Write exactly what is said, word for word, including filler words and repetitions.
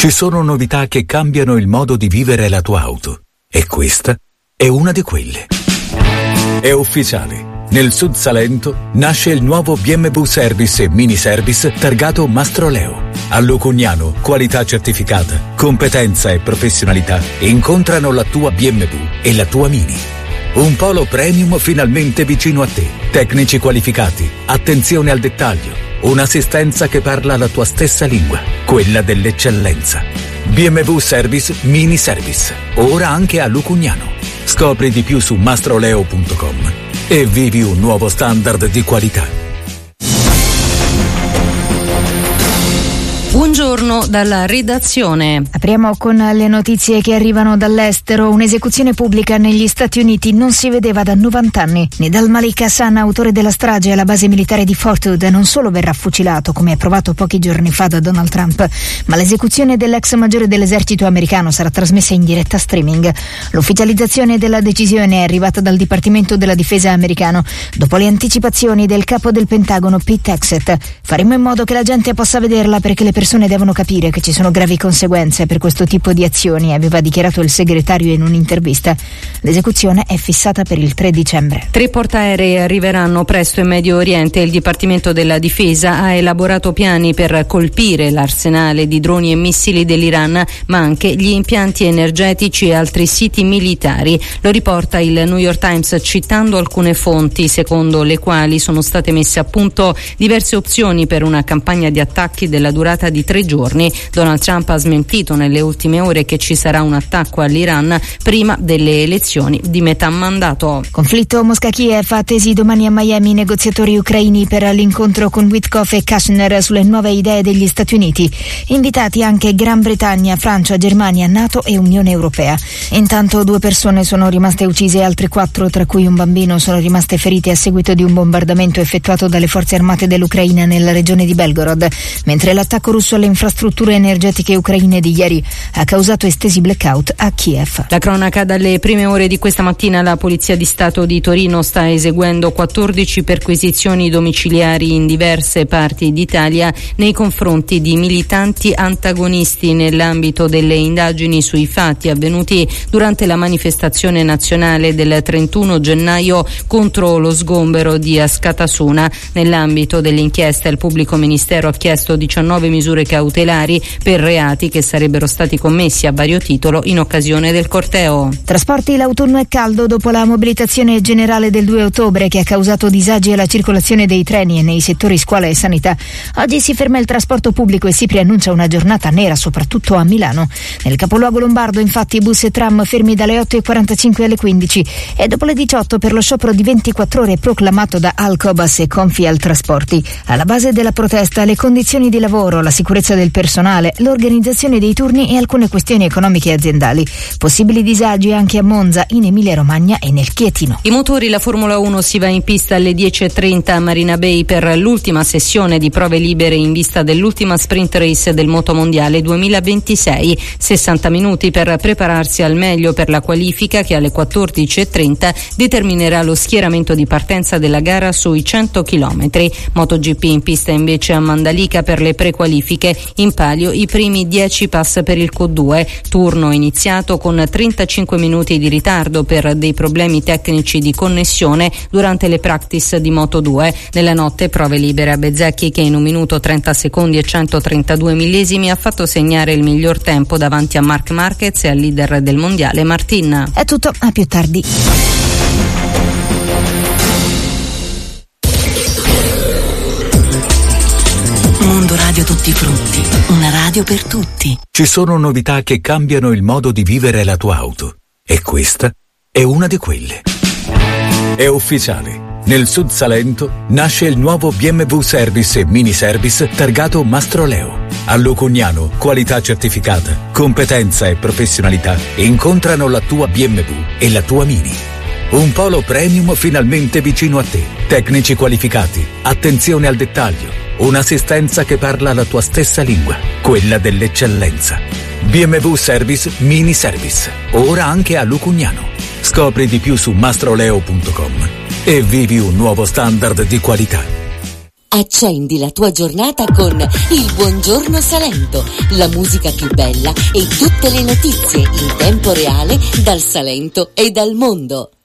Ci sono novità che cambiano il modo di vivere la tua auto. E questa è una di quelle. È ufficiale. Nel Sud Salento nasce il nuovo B M W Service e Mini Service targato Mastroleo. A Lucugnano, qualità certificata, competenza e professionalità incontrano la tua B M W e la tua Mini. Un polo premium finalmente vicino a te. Tecnici qualificati, attenzione al dettaglio, un'assistenza che parla la tua stessa lingua, quella dell'eccellenza. B M W Service Mini Service, ora anche a Lucugnano. Scopri di più su mastroleo punto com e vivi un nuovo standard di qualità. Buongiorno dalla redazione. Apriamo con le notizie che arrivano dall'estero. Un'esecuzione pubblica negli Stati Uniti non si vedeva da novanta anni. Nidal Malik Hassan, autore della strage alla base militare di Fort Hood, non solo verrà fucilato, come approvato pochi giorni fa da Donald Trump, ma l'esecuzione dell'ex maggiore dell'esercito americano sarà trasmessa in diretta streaming. L'ufficializzazione della decisione è arrivata dal Dipartimento della Difesa americano dopo le anticipazioni del capo del Pentagono Pete Hegseth. Faremo in modo che la gente possa vederla, perché le persone devono capire che ci sono gravi conseguenze per questo tipo di azioni, aveva dichiarato il segretario in un'intervista. L'esecuzione è fissata per il tre dicembre. Tre portaerei arriveranno presto in Medio Oriente. Il Dipartimento della Difesa ha elaborato piani per colpire l'arsenale di droni e missili dell'Iran, ma anche gli impianti energetici e altri siti militari. Lo riporta il New York Times citando alcune fonti, secondo le quali sono state messe a punto diverse opzioni per una campagna di attacchi della durata di tre giorni. Donald Trump ha smentito nelle ultime ore che ci sarà un attacco all'Iran prima delle elezioni di metà mandato. Conflitto Mosca-Kiev, attesi domani a Miami i negoziatori ucraini per l'incontro con Witkoff e Kushner sulle nuove idee degli Stati Uniti. Invitati anche Gran Bretagna, Francia, Germania, NATO e Unione Europea. Intanto due persone sono rimaste uccise e altre quattro, tra cui un bambino, sono rimaste ferite a seguito di un bombardamento effettuato dalle forze armate dell'Ucraina nella regione di Belgorod, mentre l'attacco russo alle infrastrutture energetiche ucraine di ieri ha causato estesi blackout a Kiev. La cronaca dalle prime ore di questa mattina: la Polizia di Stato di Torino sta eseguendo quattordici perquisizioni domiciliari in diverse parti d'Italia nei confronti di militanti antagonisti nell'ambito delle indagini sui fatti avvenuti durante la manifestazione nazionale del trentuno gennaio contro lo sgombero di Askatasuna. Nell'ambito dell'inchiesta il pubblico ministero ha chiesto diciannove misure cautelari per reati che sarebbero stati commessi a vario titolo in occasione del corteo. Trasporti, l'autunno è caldo dopo la mobilitazione generale del due ottobre che ha causato disagi alla circolazione dei treni e nei settori scuola e sanità. Oggi si ferma il trasporto pubblico e si preannuncia una giornata nera soprattutto a Milano. Nel capoluogo lombardo infatti bus e tram fermi dalle otto e quarantacinque alle quindici e dopo le diciotto per lo sciopero di ventiquattro ore proclamato da Alcobas e Confial Trasporti. Alla base della protesta le condizioni di lavoro, la sicurezza del personale, l'organizzazione dei turni e alcune questioni economiche e aziendali. Possibili disagi anche a Monza, in Emilia-Romagna e nel Chietino. I motori, la Formula uno si va in pista alle dieci e trenta a Marina Bay per l'ultima sessione di prove libere in vista dell'ultima sprint race del Motomondiale duemilaventisei. sessanta minuti per prepararsi al meglio per la qualifica che alle quattordici e trenta determinerà lo schieramento di partenza della gara sui cento chilometri. MotoGP in pista invece a Mandalika per le prequalifiche, in palio i primi dieci pass per il Q due, turno iniziato con trentacinque minuti di ritardo per dei problemi tecnici di connessione durante le practice di Moto due. Nella notte prove libere a Bezzecchi, che in un minuto trenta secondi e centotrentadue millesimi ha fatto segnare il miglior tempo davanti a Marc Marquez e al leader del mondiale Martin. È tutto, a più tardi. Mondo Radio Tutti Frutti, una radio per tutti. Ci sono novità che cambiano il modo di vivere la tua auto. E questa è una di quelle. È ufficiale. Nel Sud Salento nasce il nuovo B M W Service e Mini Service targato Mastroleo. A Lucugnano, qualità certificata, competenza e professionalità incontrano la tua B M W e la tua Mini. Un polo premium finalmente vicino a te. Tecnici qualificati, attenzione al dettaglio, un'assistenza che parla la tua stessa lingua, quella dell'eccellenza. B M W Service Mini Service, ora anche a Lucugnano. Scopri di più su mastroleo punto com e vivi un nuovo standard di qualità. Accendi la tua giornata con il Buongiorno Salento, la musica più bella e tutte le notizie in tempo reale dal Salento e dal mondo.